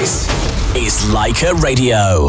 This is Leica Radio.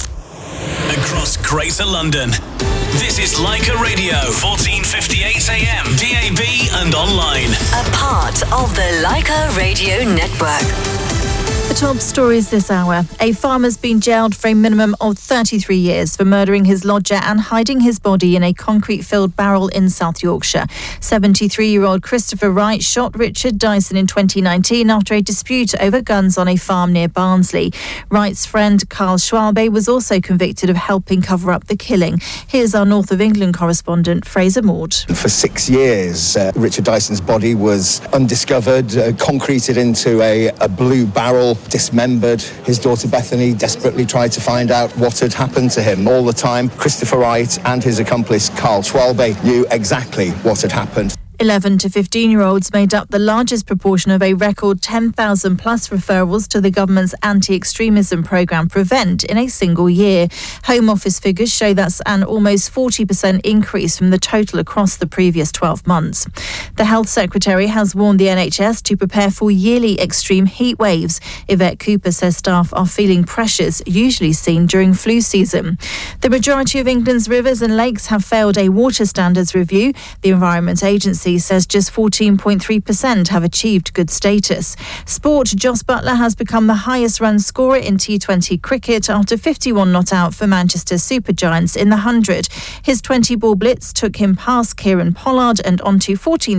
Across Greater London, this is Leica Radio, 1458 AM, DAB and online. A part of the Leica Radio Network. The top stories this hour. A farmer's been jailed for a minimum of 33 years for murdering his lodger and hiding his body in a concrete-filled barrel in South Yorkshire. 73-year-old Christopher Wright shot Richard Dyson in 2019 after a dispute over guns on a farm near Barnsley. Wright's friend Carl Schwalbe was also convicted of helping cover up the killing. Here's our North of England correspondent, Fraser Maud. For 6 years, Richard Dyson's body was undiscovered, concreted into a blue barrel, dismembered. His daughter Bethany desperately tried to find out what had happened to him. All the time, Christopher Wright and his accomplice Carl Schwalbe knew exactly what had happened. 11 to 15-year-olds made up the largest proportion of a record 10,000 plus referrals to the government's anti-extremism programme Prevent in a single year. Home Office figures show that's an almost 40% increase from the total across the previous 12 months. The Health Secretary has warned the NHS to prepare for yearly extreme heat waves. Yvette Cooper says staff are feeling pressures usually seen during flu season. The majority of England's rivers and lakes have failed a water standards review. The Environment Agency says just 14.3% have achieved good status. Sport, Jos Buttler has become the highest run scorer in T20 cricket after 51 not out for Manchester Supergiants in the 100. His 20-ball blitz took him past Kieran Pollard and onto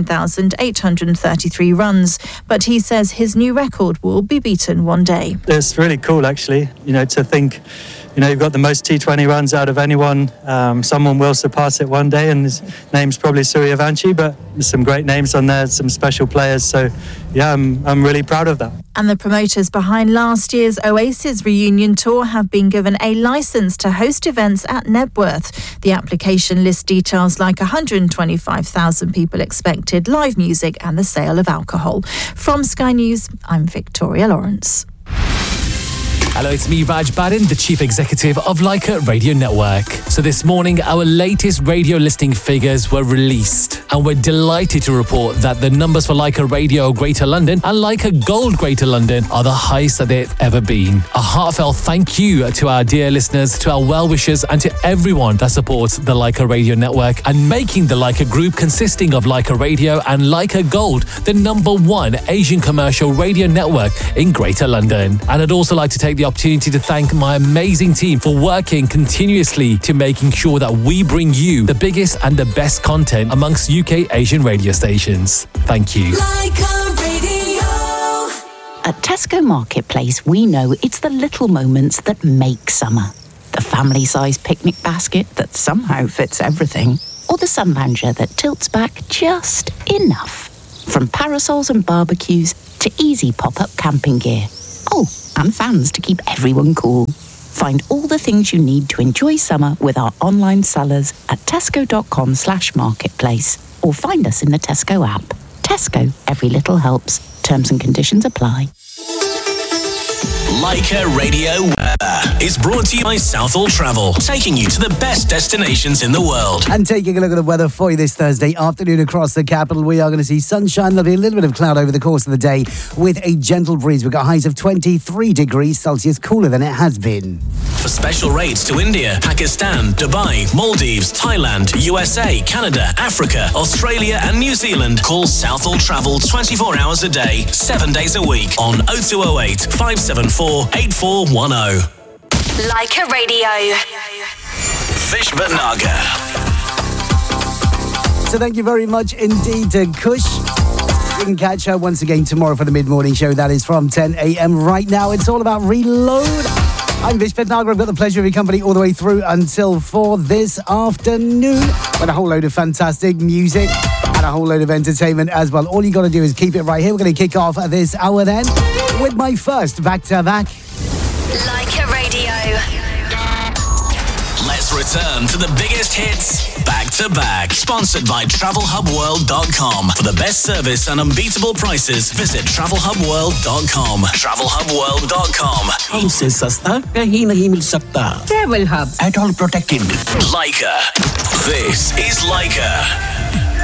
14,833 runs. But he says his new record will be beaten one day. It's really cool, actually, to think, you've got the most T20 runs out of anyone. Someone will surpass it one day, and his name's probably Suryavanshi, but there's some great names on there, some special players. So, yeah, I'm really proud of that. And the promoters behind last year's Oasis reunion tour have been given a licence to host events at Knebworth. The application lists details like 125,000 people expected, live music and the sale of alcohol. From Sky News, I'm Victoria Lawrence. Hello, it's me, Raj Barin, the Chief Executive of Leica Radio Network. So this morning, our latest radio listing figures were released, and we're delighted to report that the numbers for Leica Radio Greater London and Leica Gold Greater London are the highest that they've ever been. A heartfelt thank you to our dear listeners, to our well-wishers, and to everyone that supports the Leica Radio Network and making the Leica Group, consisting of Leica Radio and Leica Gold, the #1 Asian commercial radio network in Greater London. And I'd also like to take the opportunity to thank my amazing team for working continuously to making sure that we bring you the biggest and the best content amongst UK Asian radio stations. Thank you. Leica Radio. At Tesco Marketplace, we know it's the little moments that make summer. The family-sized picnic basket that somehow fits everything, or the sun lounger that tilts back just enough. From parasols and barbecues to easy pop-up camping gear. Oh, and fans to keep everyone cool. Find all the things you need to enjoy summer with our online sellers at tesco.com/marketplace, or find us in the Tesco app. Tesco, every little helps. Terms and conditions apply. Leica Radio Weather is brought to you by Southall Travel, taking you to the best destinations in the world. And taking a look at the weather for you this Thursday afternoon across the capital, we are going to see sunshine. There'll be a little bit of cloud over the course of the day with a gentle breeze. We've got highs of 23 degrees Celsius, cooler than it has been. For special rates to India, Pakistan, Dubai, Maldives, Thailand, USA, Canada, Africa, Australia and New Zealand, call Southall Travel 24 hours a day, 7 days a week on 0208 574 8410. Leica Radio. Vish Bhatnagar. So thank you very much indeed to Kush. You can catch her once again tomorrow for the mid-morning show. That is from 10 a.m. Right now, it's all about Reload. I'm Vish Bhatnagar. I've got the pleasure of your company all the way through until 4 this afternoon with a whole load of fantastic music and a whole load of entertainment as well. All you got to do is keep it right here. We're going to kick off this hour then with my first back-to-back. Leica Radio. Let's return to the biggest hits back to back. Sponsored by TravelHubWorld.com. For the best service and unbeatable prices, visit TravelHubWorld.com. TravelHubWorld.com. हमसे सस्ता कहीं नहीं मिल सकता. Travel Hub. At all protected. Leica. This is Leica.